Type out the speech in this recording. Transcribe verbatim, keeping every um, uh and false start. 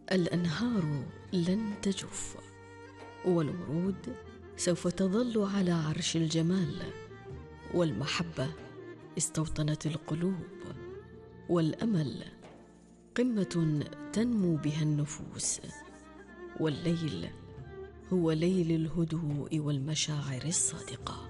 الأنهار لن تجف، والورود سوف تظل على عرش الجمال، والمحبة استوطنت القلوب، والأمل قمة تنمو بها النفوس، والليل هو ليل الهدوء والمشاعر الصادقة.